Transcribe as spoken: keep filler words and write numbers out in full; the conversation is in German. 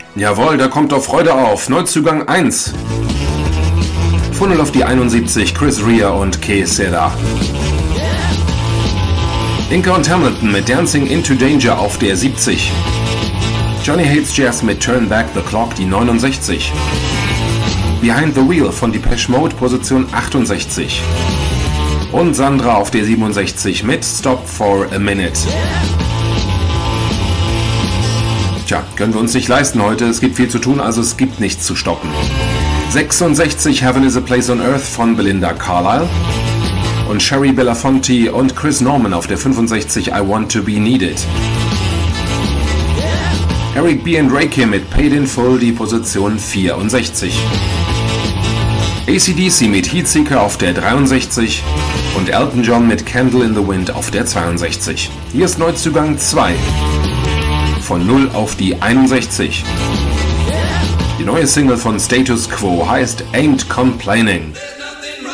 Jawohl, da kommt doch Freude auf. Neuzugang eins. Funnel auf die einundsiebzig, Chris Rea und Que Sera. Inca und Hamilton mit Dancing into Danger auf der siebzig. Johnny Hates Jazz mit Turn Back the Clock, die neunundsechzig. Behind the Wheel von Depeche Mode, Position achtundsechzig. Und Sandra auf der siebenundsechzig mit Stop for a Minute. Tja, können wir uns nicht leisten heute, es gibt viel zu tun, also es gibt nichts zu stoppen. sechsundsechzig, Heaven is a Place on Earth von Belinda Carlisle. Und Sherry Belafonte und Chris Norman auf der fünfundsechzig, I Want to Be Needed. Eric B. and Rakim mit Paid in Full, die Position vierundsechzig. A C D C mit Heatseeker auf der dreiundsechzig und Elton John mit Candle in the Wind auf der zweiundsechzig. Hier ist Neuzugang zwei. Von null auf die einundsechzig. Die neue Single von Status Quo heißt Ain't Complaining.